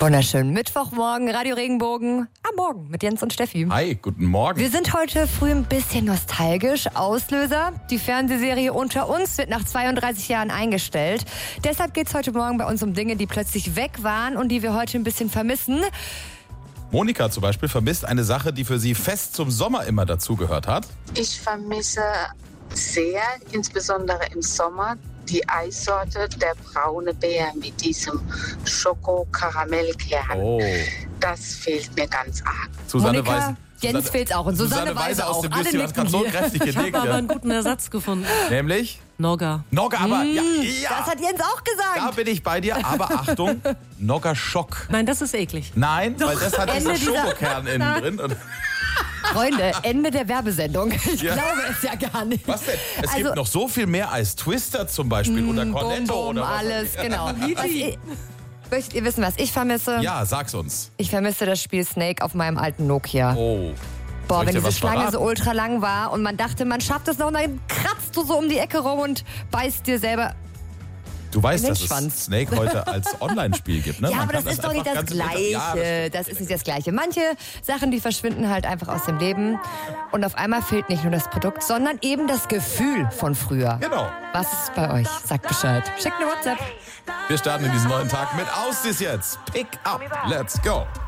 Wunderschönen Mittwochmorgen, Radio Regenbogen am Morgen mit Jens und Steffi. Hi, guten Morgen. Wir sind heute früh ein bisschen nostalgisch. Auslöser, die Fernsehserie Unter uns wird nach 32 Jahren eingestellt. Deshalb geht es heute Morgen bei uns um Dinge, die plötzlich weg waren und die wir heute ein bisschen vermissen. Monika zum Beispiel vermisst eine Sache, die für sie fest zum Sommer immer dazugehört hat. Ich vermisse sehr, insbesondere im Sommer, die Eissorte der braune Bär mit diesem Schoko-Karamellkern. Oh. Das fehlt mir ganz arg. Susanne Monika, Weise. Jens fehlt's auch und Susanne Weise aus auch. dem Alle Nüsschen hat nicken gerade so hier. kräftig Ich habe genickt. aber Ja. einen guten Ersatz gefunden. Nämlich? Nogga. Nogga, aber ja. Das hat Jens auch Da gesagt. bin ich bei dir, aber Achtung, Nogga Schock. Nein, das ist eklig. Nein, weil das hat diesen Ende dieser- Schokokern innen drin. Und Freunde, Ende der Werbesendung. Ich glaube es ja gar nicht. was denn? Es Also- gibt noch so viel mehr als Twister zum Beispiel oder Cornetto Bum, oder was. alles, genau. Möchtet ihr wissen, was ich vermisse? Ja, sag's uns. Ich vermisse das Spiel Snake auf meinem alten Nokia. Oh. Boah, Soll ich wenn dir diese was Schlange verraten? so ultra lang war und man dachte, man schafft es noch, und dann kratzt du so um die Ecke rum und beißt dir selber. Du weißt, Den dass es Schwanz. Snake heute als Online-Spiel gibt, ne? Ja, Man aber kann das ist doch nicht einfach das ganz im Internet- Ja, Gleiche. Das ist nicht das Gleiche. Manche Sachen, die verschwinden halt einfach aus dem Leben. Und auf einmal fehlt nicht nur das Produkt, sondern eben das Gefühl von früher. Genau. Was ist bei euch? Sagt Bescheid. Schickt eine WhatsApp. Wir starten in diesen neuen Tag mit Aus ist jetzt. Pick up. Let's go.